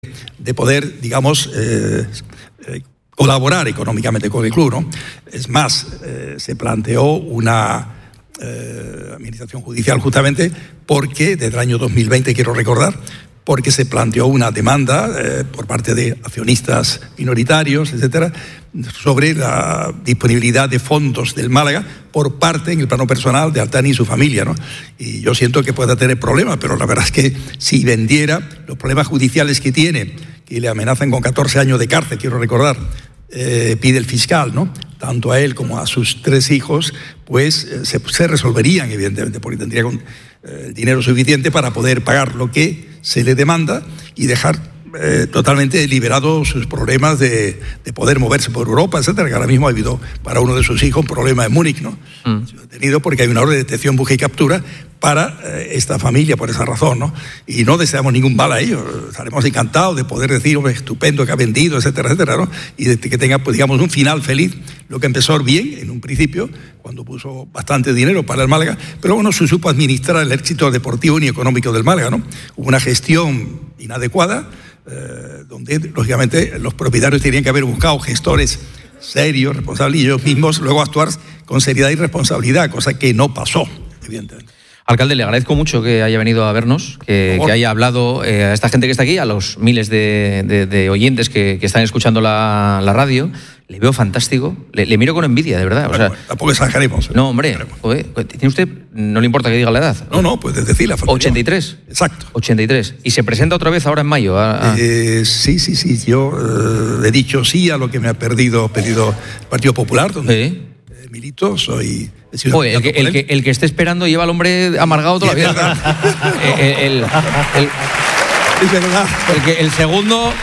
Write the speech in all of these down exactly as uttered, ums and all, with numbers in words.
de poder, digamos, eh, eh, colaborar económicamente con el club, ¿no? Es más, eh, se planteó una eh, administración judicial justamente porque, desde el año dos mil veinte, quiero recordar, porque se planteó una demanda eh, por parte de accionistas minoritarios, etcétera, sobre la disponibilidad de fondos del Málaga por parte, en el plano personal, de Altani y su familia, ¿no? Y yo siento que pueda tener problemas, pero la verdad es que si vendiera los problemas judiciales que tiene, que le amenazan con catorce años de cárcel, quiero recordar, eh, pide el fiscal, ¿no?, tanto a él como a sus tres hijos, pues eh, se, se resolverían, evidentemente, porque tendría con, eh, el dinero suficiente para poder pagar lo que se le demanda y dejar eh, totalmente liberados sus problemas de, de poder moverse por Europa, etcétera, que ahora mismo ha habido para uno de sus hijos un problema en Múnich, ¿no? Mm. Detenido porque hay una orden de detención, búsqueda y captura para eh, esta familia, por esa razón, ¿no? Y no deseamos ningún mal a ellos. Estaremos encantados de poder decir, hombre, estupendo que ha vendido, etcétera, etcétera, ¿no? Y de que tenga, pues, digamos, un final feliz, lo que empezó bien en un principio, cuando puso bastante dinero para el Málaga, pero bueno, se supo administrar el éxito deportivo y económico del Málaga, ¿no? Hubo una gestión inadecuada, eh, donde, lógicamente, los propietarios tenían que haber buscado gestores serios, responsables, y ellos mismos luego actuar con seriedad y responsabilidad, cosa que no pasó, evidentemente. Alcalde, le agradezco mucho que haya venido a vernos, que, que haya hablado eh, a esta gente que está aquí, a los miles de, de, de oyentes que, que están escuchando la, la radio. Le veo fantástico, le, le miro con envidia, de verdad. Bueno, o sea, bueno, tampoco exageremos. ¿eh? No, hombre, joder, ¿tiene usted, no le importa que diga la edad? No, no, pues decir la familia. ochenta y tres. Exacto. ochenta y tres. ¿Y se presenta otra vez ahora en mayo? A, a... Eh, sí, sí, sí. Yo eh, he dicho sí a lo que me ha perdido, pedido el Partido Popular, donde ¿Sí? eh, milito, soy... Joder, el, que, el, que, el que esté esperando lleva al hombre amargado toda la vida. el, el, el, el, es verdad. El, que, el segundo...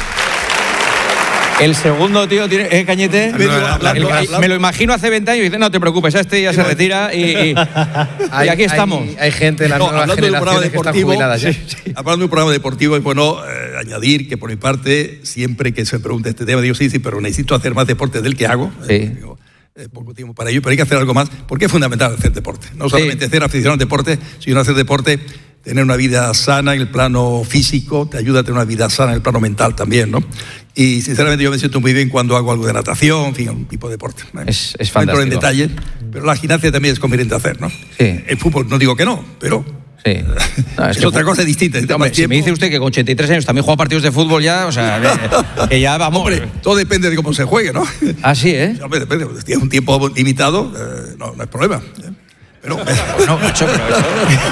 El segundo, tío, tiene, ¿eh, Cañete? No, hablando, el, hablando. Me lo imagino hace veinte años y dice, no te preocupes, este ya se retira y, y, hay, y aquí estamos. Hay, hay gente de las no, nuevas generaciones que están jubiladas ya. Sí, sí. Hablando de un programa deportivo, es bueno eh, añadir que, por mi parte, siempre que se pregunta este tema, digo, sí, sí, pero necesito hacer más deporte del que hago. Sí. Eh, digo, eh, poco tiempo para ello, pero hay que hacer algo más, porque es fundamental hacer deporte. No solamente sí. ser aficionado al deporte, sino hacer deporte, tener una vida sana en el plano físico, te ayuda a tener una vida sana en el plano mental también, ¿no? Y sinceramente yo me siento muy bien cuando hago algo de natación, en fin, un tipo de deporte. Es, es no entro fantástico. en detalle, pero la gimnasia también es conveniente hacer, ¿no? Sí. El fútbol no digo que no, pero... Sí. No, es es que otra fue... cosa distinta. No, hombre, si me dice usted que con ochenta y tres años también juega partidos de fútbol ya, o sea, que ya vamos... Hombre, todo depende de cómo se juegue, ¿no? Ah, sí, ¿eh? Hombre, depende. Si tienes un tiempo limitado, eh, no, no hay problema. ¿eh? Pero... No, macho, pero eso...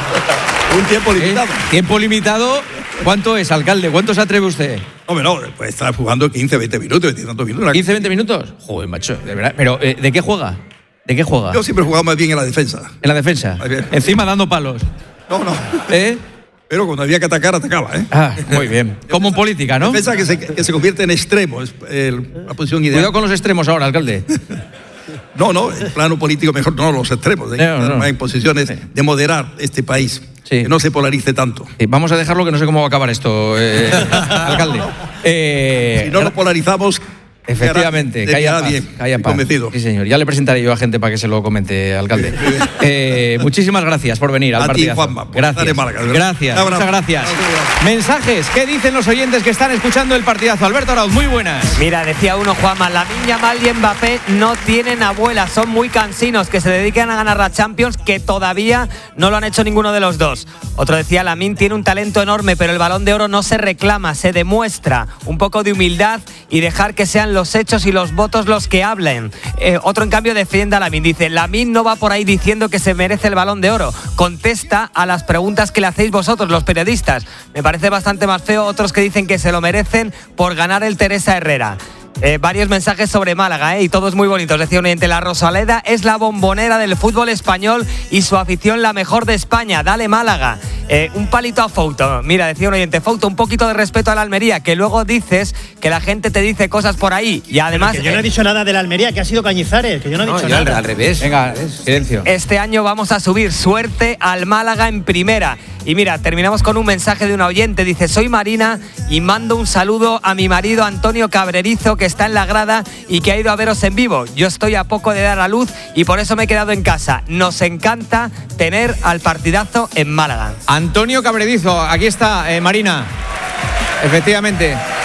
Un tiempo limitado. ¿Eh? ¿Tiempo limitado? ¿Cuánto es, alcalde? ¿Cuánto se atreve usted? Hombre, no, pues estar jugando quince, veinte minutos, veinte tantos minutos. ¿quince, veinte minutos? Joder, macho, de verdad. Pero, eh, ¿de qué juega? ¿De qué juega? Yo siempre he jugado más bien en la defensa. ¿En la defensa? Encima dando palos. No, no. ¿Eh? Pero cuando había que atacar, atacaba, ¿eh? Ah, muy bien. Como en política, ¿no? Defensa que se, que se convierte en extremo, es el, la posición ideal. Cuidado con los extremos ahora, alcalde. No, no, en plano político mejor no los extremos, ¿eh? No, no. Hay posiciones de moderar este país, sí. que no se polarice tanto. Sí, vamos a dejarlo, que no sé cómo va a acabar esto, eh, alcalde. Eh, si no lo polarizamos... Efectivamente, calla paz, bien, calla paz. Convencido. Sí, señor. Ya le presentaré yo a gente para que se lo comente, alcalde. Eh, muchísimas gracias por venir al a partidazo. ti, Juanma, por gracias. estar en Málaga, gracias, Ahora, muchas gracias. Mensajes, ¿qué dicen los oyentes que están escuchando el partidazo? Alberto Arauz, muy buenas. Mira, decía uno, Juanma, Lamine Yamal y Mbappé no tienen abuela, son muy cansinos, que se dedican a ganar la Champions, que todavía no lo han hecho ninguno de los dos. Otro decía, Lamine tiene un talento enorme, pero el Balón de Oro no se reclama, se demuestra. Un poco de humildad y dejar que sean los hechos y los votos los que hablen. Eh, otro, en cambio, defiende a Lamine. Dice, Lamine no va por ahí diciendo que se merece el Balón de Oro. Contesta a las preguntas que le hacéis vosotros, los periodistas. Me parece bastante más feo otros que dicen que se lo merecen por ganar el Teresa Herrera. Eh, varios mensajes sobre Málaga, ¿eh? Y todos muy bonitos. Decía un oyente, la Rosaleda es la bombonera del fútbol español y su afición la mejor de España. Dale, Málaga. Eh, un palito a Fouto. Mira, decía un oyente, Fouto, un poquito de respeto a la Almería, que luego dices que la gente te dice cosas por ahí. Y además... Pero que yo no he dicho nada de la Almería, que ha sido Cañizares, que yo no he no, dicho yo nada. Al revés. Venga, silencio. Este año vamos a subir. Suerte al Málaga en primera. Y mira, terminamos con un mensaje de una oyente. Dice, soy Marina y mando un saludo a mi marido Antonio Cabrerizo, que está en la grada y que ha ido a veros en vivo. Yo estoy a poco de dar a luz y por eso me he quedado en casa. Nos encanta tener al partidazo en Málaga. Antonio Cabrerizo, aquí está, eh, Marina. Efectivamente.